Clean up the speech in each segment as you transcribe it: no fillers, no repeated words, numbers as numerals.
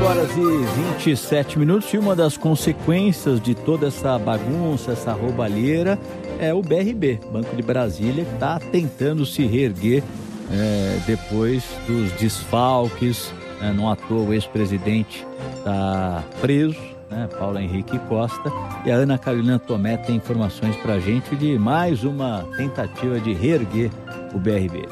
8h27 e uma das consequências de toda essa bagunça, essa roubalheira, é o BRB, Banco de Brasília, que está tentando se reerguer depois dos desfalques. Não à toa o ex-presidente está preso, Paulo Henrique Costa, e a Ana Carolina Tomé tem informações para a gente de mais uma tentativa de reerguer o BRB.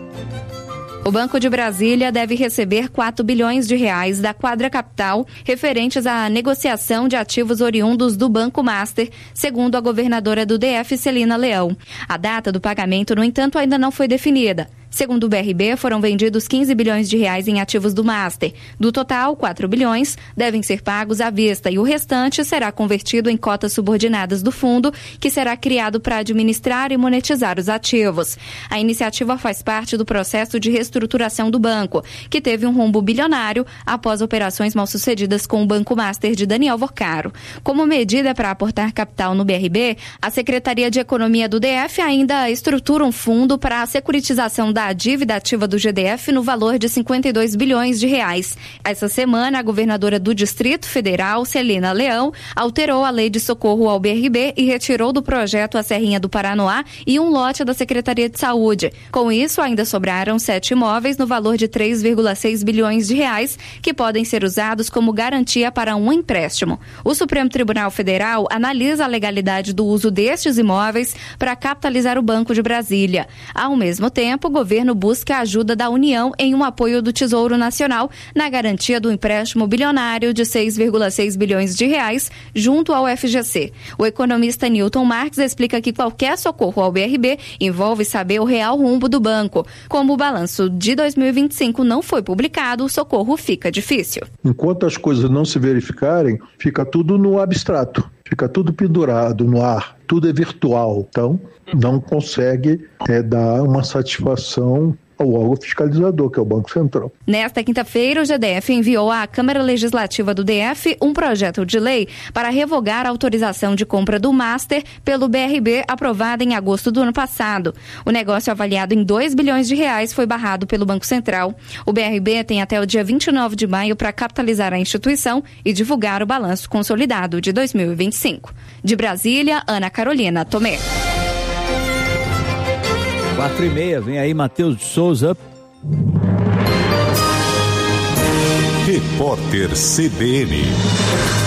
O Banco de Brasília deve receber R$4 bilhões da Quadra Capital referentes à negociação de ativos oriundos do Banco Master, segundo a governadora do DF, Celina Leão. A data do pagamento, no entanto, ainda não foi definida. Segundo o BRB, foram vendidos R$15 bilhões em ativos do Master. Do total, R$4 bilhões devem ser pagos à vista e o restante será convertido em cotas subordinadas do fundo, que será criado para administrar e monetizar os ativos. A iniciativa faz parte do processo de reestruturação do banco, que teve um rombo bilionário após operações mal-sucedidas com o Banco Master de Daniel Vorcaro. Como medida para aportar capital no BRB, a Secretaria de Economia do DF ainda estrutura um fundo para a securitização da dívida ativa do GDF no valor de R$52 bilhões. Essa semana, a governadora do Distrito Federal, Celina Leão, alterou a lei de socorro ao BRB e retirou do projeto a Serrinha do Paranoá e um lote da Secretaria de Saúde. Com isso, ainda sobraram 7 imóveis no valor de R$3,6 bilhões, que podem ser usados como garantia para um empréstimo. O Supremo Tribunal Federal analisa a legalidade do uso destes imóveis para capitalizar o Banco de Brasília. Ao mesmo tempo, o governo busca a ajuda da União em um apoio do Tesouro Nacional na garantia do empréstimo bilionário de R$6,6 bilhões junto ao FGC. O economista Newton Marques explica que qualquer socorro ao BRB envolve saber o real rumbo do banco. Como o balanço de 2025 não foi publicado, o socorro fica difícil. Enquanto as coisas não se verificarem, fica tudo no abstrato, fica tudo pendurado no ar, tudo é virtual. Então, não consegue dar uma satisfação ao órgão fiscalizador, que é o Banco Central. Nesta quinta-feira, o GDF enviou à Câmara Legislativa do DF um projeto de lei para revogar a autorização de compra do Master pelo BRB, aprovada em agosto do ano passado. O negócio, avaliado em R$2 bilhões, foi barrado pelo Banco Central. O BRB tem até o dia 29 de maio para capitalizar a instituição e divulgar o balanço consolidado de 2025. De Brasília, Ana Carolina Tomé. 4h30, vem aí Matheus de Souza. Repórter CBN.